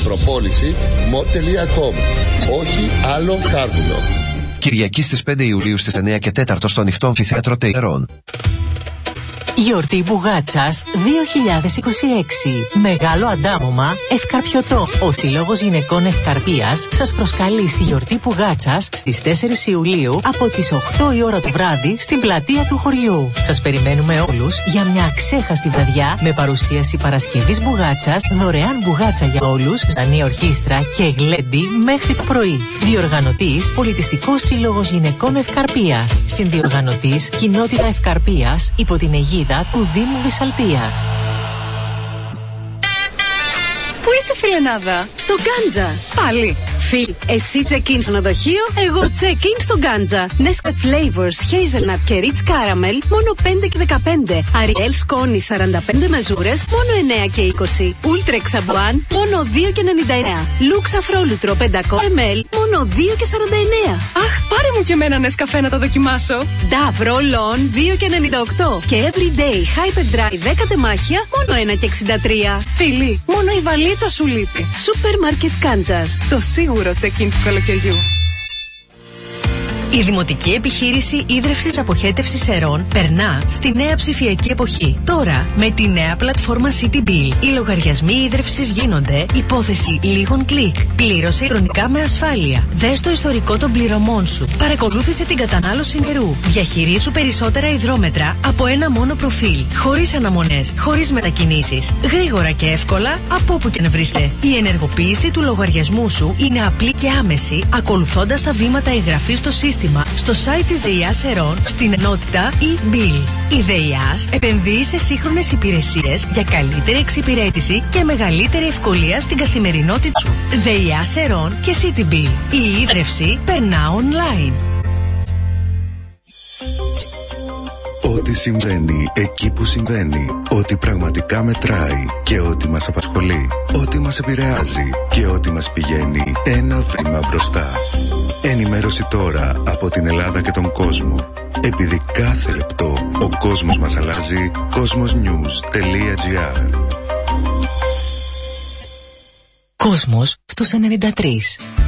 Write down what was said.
προπόληση mod.com. Όχι άλλο κάρβουνο. Κυριακή στις 5 Ιουλίου στις 9 και 4 στο ανοιχτό αμφιθέατρο Τεϊρών. Γιορτή Μπουγάτσας 2026. Μεγάλο αντάμωμα Ευκαρπιωτό. Ο Σύλλογος Γυναικών Ευκαρπίας σας προσκαλεί στη γιορτή Μπουγάτσας στις 4 Ιουλίου από τις 8 η ώρα το βράδυ στην πλατεία του χωριού. Σας περιμένουμε όλους για μια αξέχαστη βραδιά με παρουσίαση Παρασκευής Μπουγάτσας, δωρεάν μπουγάτσα για όλους, ζωντανή ορχήστρα και γλέντι μέχρι το πρωί. Διοργανωτής Πολιτιστικός Σύλλογος Γυναικών Ευκαρπίας. Συνδιοργανωτής Κοινότητα Ευκαρπίας υπό την αιγίδα του Δήμου Βυσσαλτίας. Πού είσαι, φιλενάδα? Στο Γκάντζα. Πάλι. Φιλ, εσύ check-in στο νοδοχείο, εγώ check-in στο Γκάντζα. Nescafe Flavors, Hazelnut και Rich Caramel, μόνο 5 και 15. Ariel Sconi 45 μεζούρες, μόνο 9 και 20. Ultrex Sabuan, μόνο 2 και 99. Lux Αφρόλουτρο 500 ml, μόνο 2 και 49. Αχ, πάρε μου και εμένα Nescafe να τα δοκιμάσω. Dove Roll On 2 και 98. Και Everyday Hyperdry 10 τεμάχια, μόνο 1 και 63. Φίλοι, μόνο η βαλίτσα σου λείπει. Supermarket Kansas. Το σίγουρο check-in του καλοκαιριού. Η Δημοτική Επιχείρηση Ίδρευσης Αποχέτευσης Ερών περνά στη νέα ψηφιακή εποχή. Τώρα, με τη νέα πλατφόρμα CityBill, οι λογαριασμοί ίδρευσης γίνονται υπόθεση λίγων κλικ. Πλήρωσε ηλεκτρονικά με ασφάλεια. Δες το ιστορικό των πληρωμών σου. Παρακολούθησε την κατανάλωση νερού. Διαχειρίσου περισσότερα υδρόμετρα από ένα μόνο προφίλ. Χωρίς αναμονές, χωρίς μετακινήσεις. Γρήγορα και εύκολα από όπου και να βρίσκεται. Η ενεργοποίηση του λογαριασμού σου είναι απλή και άμεση, ακολουθώντας τα βήματα εγγραφής στο σύστημα. Στο site της ΔΕΙΑΣ Ερών στην ενότητα e-bill. Η ΔΕΙΑΣ επενδύει σε σύγχρονες υπηρεσίες για καλύτερη εξυπηρέτηση και μεγαλύτερη ευκολία στην καθημερινότητα σου. ΔΕΙΑΣ Ερών και CityBill. Η ίδρυυση περνά online. Ό,τι συμβαίνει εκεί που συμβαίνει, ό,τι πραγματικά μετράει και ό,τι μας απασχολεί, ό,τι μας επηρεάζει και ό,τι μας πηγαίνει ένα βήμα μπροστά. Ενημέρωση τώρα από την Ελλάδα και τον κόσμο. Επειδή κάθε λεπτό ο κόσμος μας αλλάζει, cosmosnews.gr. Κόσμος στους 93.